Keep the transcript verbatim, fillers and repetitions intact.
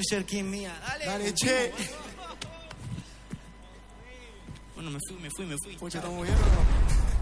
Pusher King mía. Dale. Dale, che. Bueno, me fui, me fui, me fui. Pucha, ¿estamos bien o no?